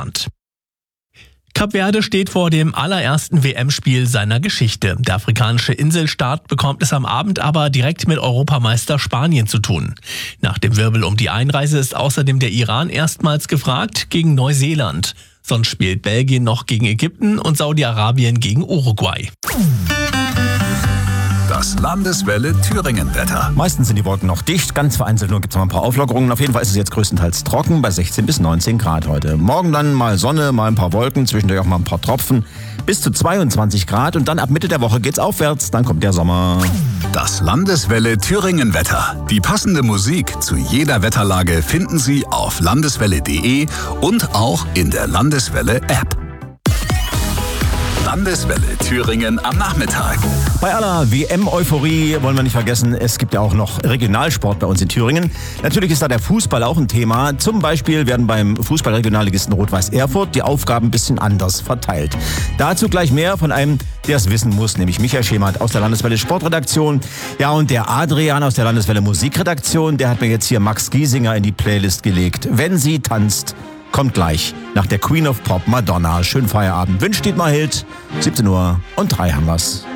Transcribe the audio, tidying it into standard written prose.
Neuseeland. Kap Verde steht vor dem allerersten WM-Spiel seiner Geschichte. Der afrikanische Inselstaat bekommt es am Abend aber direkt mit Europameister Spanien zu tun. Nach dem Wirbel um die Einreise ist außerdem der Iran erstmals gefragt gegen Neuseeland. Sonst spielt Belgien noch gegen Ägypten und Saudi-Arabien gegen Uruguay. Das Landeswelle Thüringen-Wetter. Meistens sind die Wolken noch dicht, ganz vereinzelt nur gibt es noch ein paar Auflockerungen. Auf jeden Fall ist es jetzt größtenteils trocken bei 16 bis 19 Grad heute. Morgen dann mal Sonne, mal ein paar Wolken, zwischendurch auch mal ein paar Tropfen. Bis zu 22 Grad und dann ab Mitte der Woche geht's aufwärts, dann kommt der Sommer. Das Landeswelle Thüringen-Wetter. Die passende Musik zu jeder Wetterlage finden Sie auf landeswelle.de und auch in der Landeswelle-App. Landeswelle Thüringen am Nachmittag. Bei aller WM-Euphorie wollen wir nicht vergessen, es gibt ja auch noch Regionalsport bei uns in Thüringen. Natürlich ist da der Fußball auch ein Thema. Zum Beispiel werden beim Fußballregionalligisten Rot-Weiß Erfurt die Aufgaben ein bisschen anders verteilt. Dazu gleich mehr von einem, der es wissen muss, nämlich Michael Schemert aus der Landeswelle Sportredaktion. Ja, und der Adrian aus der Landeswelle Musikredaktion, der hat mir jetzt hier Max Giesinger in die Playlist gelegt. Wenn sie tanzt, kommt gleich nach der Queen of Pop Madonna. Schönen Feierabend. Wünscht Dietmar Hild. 17:03 haben wir's.